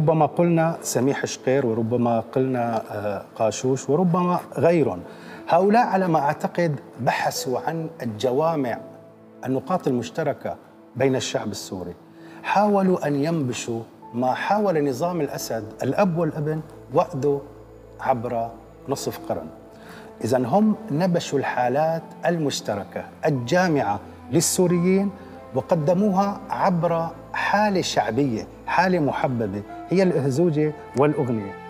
وربما قلنا سميح شقير، وربما قلنا قاشوش، وربما غيرهم. هؤلاء على ما أعتقد بحثوا عن الجوامع، النقاط المشتركة بين الشعب السوري، حاولوا أن ينبشوا ما حاول نظام الأسد الأب والابن وأده عبر نصف قرن. إذن هم نبشوا الحالات المشتركة الجامعة للسوريين وقدموها عبر حالة شعبية، حالة محببة، هي الأهزوجة والأغنية.